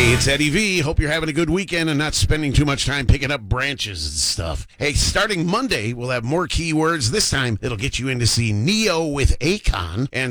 Hey, it's Eddie V. Hope you're having a good weekend and not spending too much time picking up branches and stuff. Hey, starting Monday, we'll have more keywords. This time, it'll get you in to see Neo with Akon and